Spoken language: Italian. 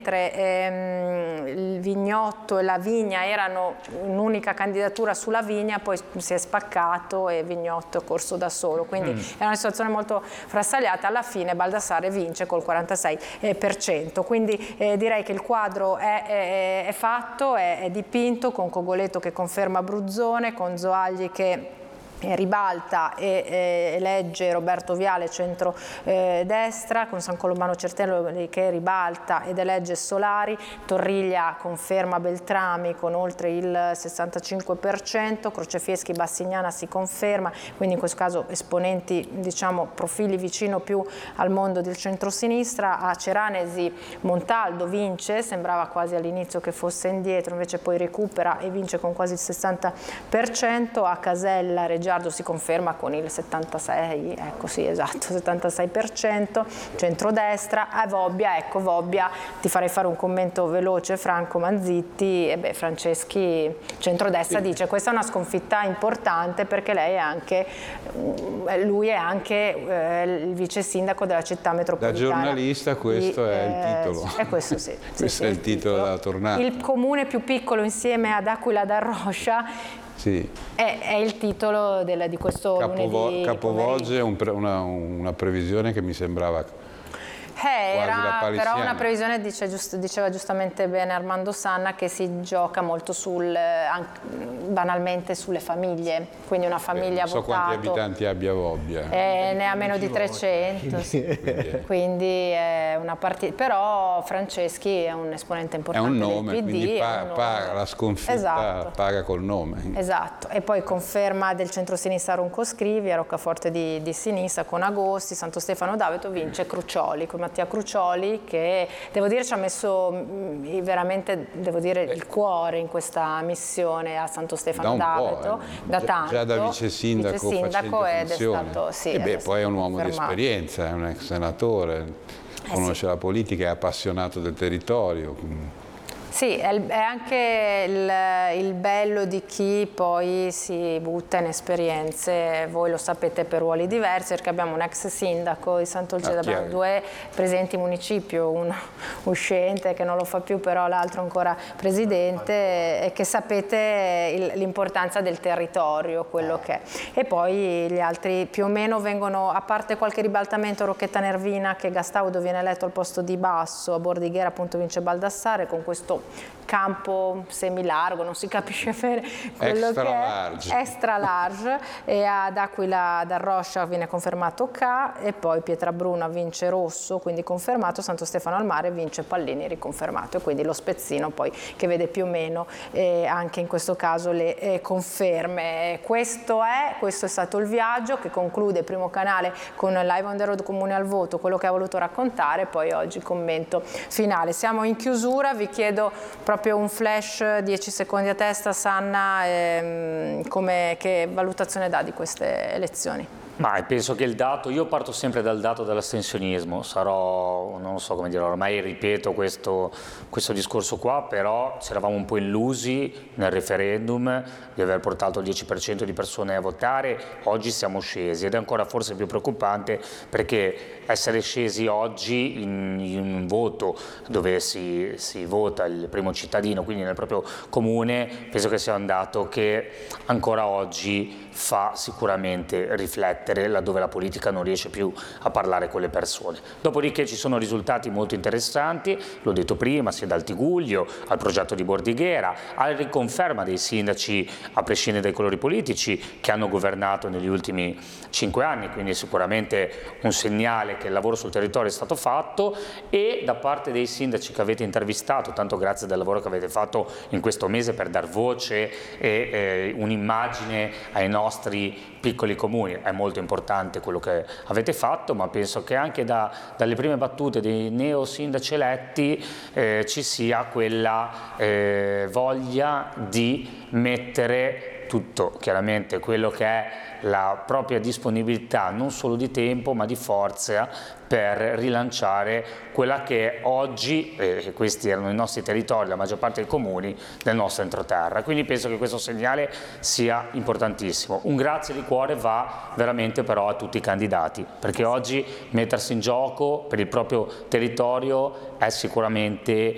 il Vignotto e la Vigna erano un'unica candidatura sulla Vigna, poi si è spaccato e Vignotto è corso da solo, quindi è una situazione molto frastagliata. Alla fine Baldassarre vince col 46%, quindi direi che il quadro è fatto, è dipinto, con Cogoleto che conferma Bruzzone, con Zoagli che ribalta e elegge Roberto Viale centro-destra, con San Colombano Certello che ribalta ed elegge Solari, Torriglia conferma Beltrami con oltre il 65%, Crocefieschi Bassignana si conferma, quindi in questo caso esponenti, diciamo, profili vicino più al mondo del centro-sinistra. A Ceranesi Montaldo vince, sembrava quasi all'inizio che fosse indietro, invece poi recupera e vince con quasi il 60%, a Casella Reggiano si conferma con il 76%, ecco sì, esatto, 76%, centrodestra. A Vobbia, ecco Vobbia, ti farei fare un commento veloce, Franco Manzitti, e beh, Franceschi, centrodestra, sì, dice questa è una sconfitta importante perché lui è anche il vice sindaco della città metropolitana. Da giornalista questo è il titolo. Questo sì. Questo è il titolo della tornata. Il comune più piccolo insieme ad Aquila d'Arroscia. Sì. È il titolo di questo lunedì. Capovolge una previsione che mi sembrava era però una previsione, diceva giustamente bene Armando Sanna, che si gioca molto banalmente sulle famiglie, quindi una famiglia votato. Non so quanti abitanti abbia Vobbia. Ne ha meno di 300, sì. Quindi è una partita, però Franceschi è un esponente importante del PD. È un nome, quindi paga la sconfitta, esatto, paga col nome. Esatto, e poi conferma del centro-sinistra Ronco Scrivia, Roccaforte di sinistra con Agosti, Santo Stefano D'Aveto vince Crucioli, con Mattia Crucioli, che devo dire ci ha messo veramente, devo dire, il cuore in questa missione a Santo Stefano D'Aveto, da tanto. Già da vice sindaco ed è stato, sì, e poi è un uomo di esperienza, è un ex senatore, conosce la politica, è appassionato del territorio. Sì, è anche il bello di chi poi si butta in esperienze, voi lo sapete, per ruoli diversi, perché abbiamo un ex sindaco di Sant'Olgeda, abbiamo due presidenti municipio, uno uscente che non lo fa più, però l'altro ancora presidente, e che sapete l'importanza del territorio, quello che è. E poi gli altri più o meno vengono, a parte qualche ribaltamento, Rocchetta Nervina, che Gastaudo viene eletto al posto di Basso, a Bordighera appunto vince Baldassare, con questo campo semilargo, non si capisce bene quello extra che large. È, extra large, e ad Aquila d'Arroscia viene confermato K, e poi Pietrabruna vince Rosso, quindi confermato, Santo Stefano al Mare vince Pallini, riconfermato, e quindi lo spezzino poi che vede più o meno anche in questo caso le conferme. Questo è stato il viaggio che conclude Primo Canale con Live on the Road Comune al Voto, quello che ha voluto raccontare, poi oggi il commento finale. Siamo in chiusura, vi chiedo proprio un flash, 10 secondi a testa, Sanna, che valutazione dà di queste elezioni? Ma penso che il dato, io parto sempre dal dato dell'astensionismo, non so come dire, ormai ripeto questo discorso qua, però ci eravamo un po' illusi nel referendum di aver portato il 10% di persone a votare, oggi siamo scesi, ed è ancora forse più preoccupante perché essere scesi oggi in un voto dove si vota il primo cittadino, quindi nel proprio comune, penso che sia un dato che ancora oggi fa sicuramente riflettere laddove la politica non riesce più a parlare con le persone. Dopodiché ci sono risultati molto interessanti, l'ho detto prima, sia dal Tigullio al progetto di Bordighera, alla riconferma dei sindaci a prescindere dai colori politici che hanno governato negli ultimi 5 anni, quindi sicuramente un segnale che il lavoro sul territorio è stato fatto, e da parte dei sindaci che avete intervistato, tanto grazie del lavoro che avete fatto in questo mese per dar voce e un'immagine ai nostri piccoli comuni, è molto importante quello che avete fatto, ma penso che anche dalle prime battute dei neo sindaci eletti ci sia quella voglia di mettere tutto, chiaramente quello che è la propria disponibilità non solo di tempo ma di forza per rilanciare quella che oggi, questi erano i nostri territori, la maggior parte dei comuni del nostro entroterra, quindi penso che questo segnale sia importantissimo. Un grazie di cuore va veramente però a tutti i candidati, perché oggi mettersi in gioco per il proprio territorio è sicuramente